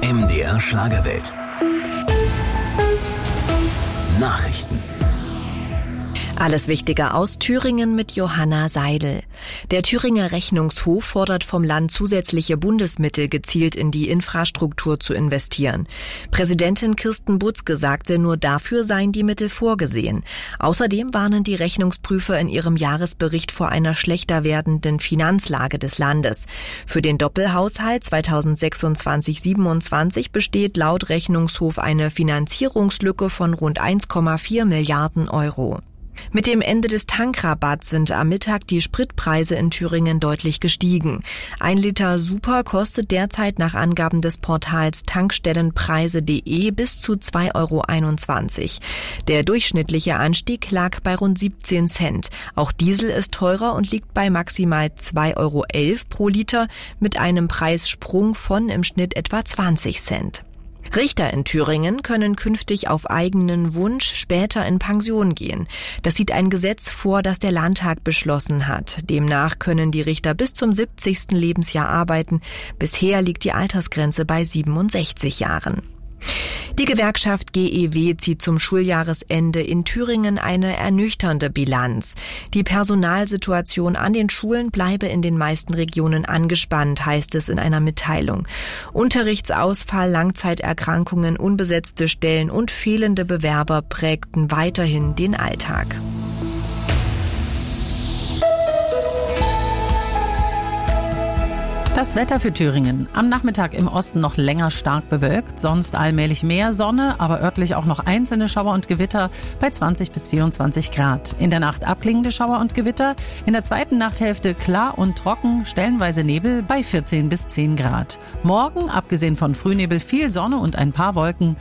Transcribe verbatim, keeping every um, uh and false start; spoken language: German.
M D R Schlagerwelt. Nachrichten. Alles Wichtige aus Thüringen mit Johanna Seidel. Der Thüringer Rechnungshof fordert vom Land zusätzliche Bundesmittel gezielt in die Infrastruktur zu investieren. Präsidentin Kirsten Butzke sagte, nur dafür seien die Mittel vorgesehen. Außerdem warnen die Rechnungsprüfer in ihrem Jahresbericht vor einer schlechter werdenden Finanzlage des Landes. Für den Doppelhaushalt zweitausendsechsundzwanzig siebenundzwanzig besteht laut Rechnungshof eine Finanzierungslücke von rund eins Komma vier Milliarden Euro. Mit dem Ende des Tankrabatts sind am Mittag die Spritpreise in Thüringen deutlich gestiegen. Ein Liter Super kostet derzeit nach Angaben des Portals tankstellenpreise punkt de bis zu zwei Euro einundzwanzig. Der durchschnittliche Anstieg lag bei rund siebzehn Cent. Auch Diesel ist teurer und liegt bei maximal zwei Euro elf pro Liter mit einem Preissprung von im Schnitt etwa zwanzig Cent. Richter in Thüringen können künftig auf eigenen Wunsch später in Pension gehen. Das sieht ein Gesetz vor, das der Landtag beschlossen hat. Demnach können die Richter bis zum siebzigsten Lebensjahr arbeiten. Bisher liegt die Altersgrenze bei siebenundsechzig Jahren. Die Gewerkschaft G E W zieht zum Schuljahresende in Thüringen eine ernüchternde Bilanz. Die Personalsituation an den Schulen bleibe in den meisten Regionen angespannt, heißt es in einer Mitteilung. Unterrichtsausfall, Langzeiterkrankungen, unbesetzte Stellen und fehlende Bewerber prägten weiterhin den Alltag. Das Wetter für Thüringen. Am Nachmittag im Osten noch länger stark bewölkt, sonst allmählich mehr Sonne, aber örtlich auch noch einzelne Schauer und Gewitter bei zwanzig bis vierundzwanzig Grad. In der Nacht abklingende Schauer und Gewitter, in der zweiten Nachthälfte klar und trocken, stellenweise Nebel bei vierzehn bis zehn Grad. Morgen, abgesehen von Frühnebel, viel Sonne und ein paar Wolken.